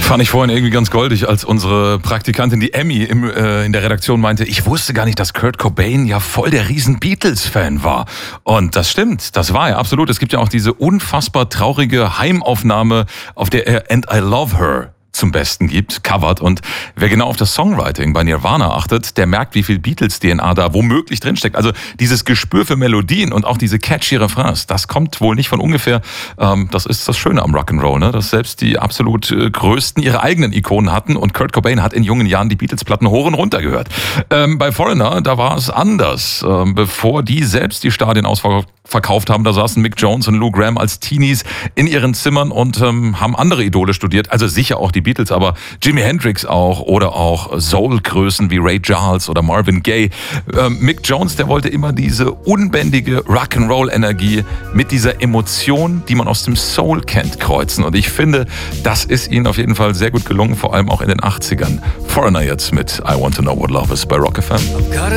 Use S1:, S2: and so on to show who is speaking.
S1: Fand ich vorhin irgendwie ganz goldig, als unsere Praktikantin, die Emmy, in der Redaktion meinte, ich wusste gar nicht, dass Kurt Cobain ja voll der riesen Beatles-Fan war. Und das stimmt, das war er absolut. Es gibt ja auch diese unfassbar traurige Heimaufnahme, auf der er And I Love Her zum Besten gibt, covered. Und wer genau auf das Songwriting bei Nirvana achtet, der merkt, wie viel Beatles-DNA da womöglich drinsteckt. Also dieses Gespür für Melodien und auch diese catchy Refrains, das kommt wohl nicht von ungefähr. Das ist das Schöne am Rock'n'Roll, ne? Dass selbst die absolut Größten ihre eigenen Ikonen hatten. Und Kurt Cobain hat in jungen Jahren die Beatles-Platten hoch und runter gehört. Bei Foreigner, da war es anders. Bevor die selbst die Stadien ausverkauft haben, da saßen Mick Jones und Lou Gramm als Teenies in ihren Zimmern und haben andere Idole studiert. Also sicher auch die Beatles, aber Jimi Hendrix auch oder auch Soul-Größen wie Ray Charles oder Marvin Gaye. Mick Jones, der wollte immer diese unbändige Rock'n'Roll-Energie mit dieser Emotion, die man aus dem Soul kennt, kreuzen. Und ich finde, das ist ihnen auf jeden Fall sehr gut gelungen, vor allem auch in den 80ern. Foreigner jetzt mit I Want to Know What Love Is bei Rock FM.